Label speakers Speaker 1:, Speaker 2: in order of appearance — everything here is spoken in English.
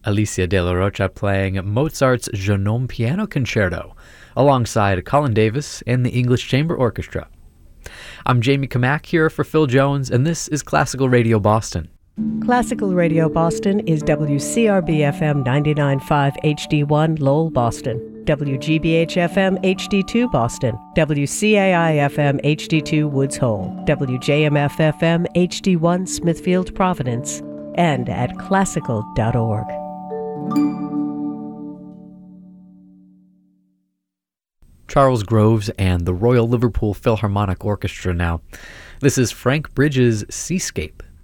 Speaker 1: Alicia De La Rocha playing Mozart's Jeune Homme Piano Concerto, alongside Colin Davis and the English Chamber Orchestra. I'm Jamie Kamak here for Phil Jones, and this is Classical Radio Boston.
Speaker 2: Classical Radio Boston is WCRB-FM 99.5 HD1 Lowell, Boston, WGBH-FM HD2 Boston, WCAI-FM HD2 Woods Hole, WJMF-FM HD1 Smithfield, Providence, and at classical.org.
Speaker 1: Charles Groves and the Royal Liverpool Philharmonic Orchestra now. This is Frank Bridges' Seascape,